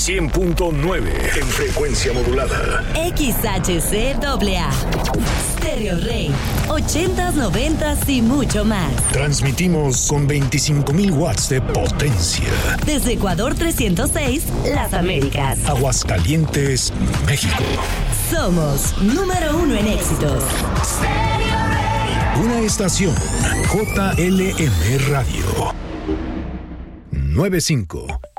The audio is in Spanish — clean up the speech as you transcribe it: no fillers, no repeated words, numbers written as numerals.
100.9 en frecuencia modulada. XHCAA. Stereo Rey. 80s, 90s y mucho más. Transmitimos con 25,000 watts de potencia. Desde Ecuador 306, Las Américas. Aguascalientes, México. Somos número 1 en éxitos. Una estación JLM Radio 95.